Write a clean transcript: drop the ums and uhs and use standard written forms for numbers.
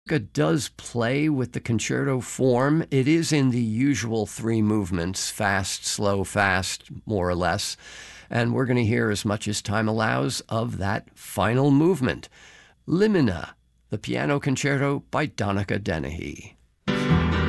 does play with the concerto form. It is in the usual three movements, fast, slow, fast, more or less. And we're going to hear, as much as time allows, of that final movement, Limina, the piano concerto by Donnacha Dennehy.